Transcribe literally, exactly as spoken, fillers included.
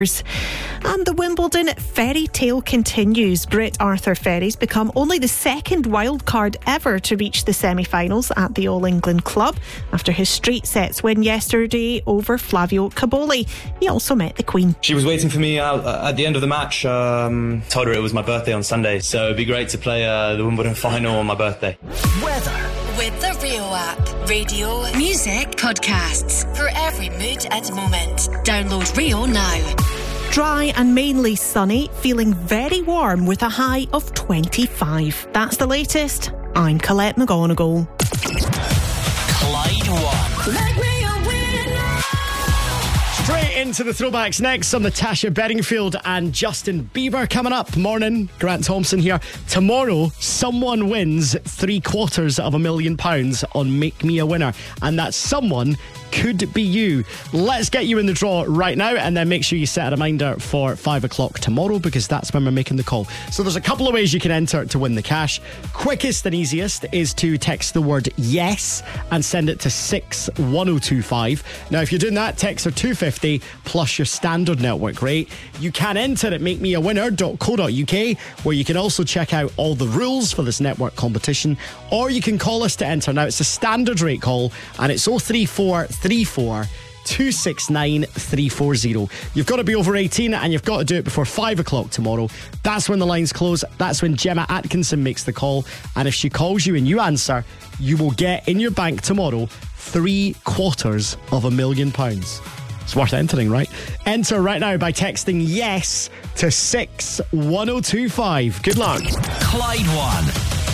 And the Wimbledon fairy tale continues. Brit Arthur Ferry's become only the second wildcard ever to reach the semi-finals at the All England Club after his straight sets win yesterday over Flavio Caboli. He also met the Queen. She was waiting for me out at the end of the match. Um, told her it was my birthday on Sunday, so it'd be great to play uh, the Wimbledon final on my birthday. Weather with the Rio app. Radio, music, podcasts for every mood and moment. Download Rio now. Dry and mainly sunny, feeling very warm with a high of twenty-five. That's the latest. I'm Colette McGonigal. Clyde One. Let me a winner. Straight into the throwbacks next. Some Natasha Bedingfield and Justin Bieber coming up. Morning, Grant Thompson here. Tomorrow, someone wins three quarters of a million pounds on Make Me a Winner, and that someone could be you. Let's get you in the draw right now, and then make sure you set a reminder for five o'clock tomorrow, because that's when we're making the call. So there's a couple of ways you can enter to win the cash. Quickest and easiest is to text the word yes and send it to six one oh two five. Now, if you're doing that, text are two fifty plus your standard network rate. You can enter at make me a winner dot co dot uk, where you can also check out all the rules for this network competition, or you can call us to enter. Now, it's a standard rate call, and it's oh three four three four two six nine three four zero. You've got to be over eighteen, and you've got to do it before five o'clock tomorrow. That's when the lines close. That's when Gemma Atkinson makes the call, and if she calls you and you answer, you will get in your bank tomorrow three quarters of a million pounds. It's worth entering, right? Enter right now by texting yes to six one oh two five. Good luck. Clyde One.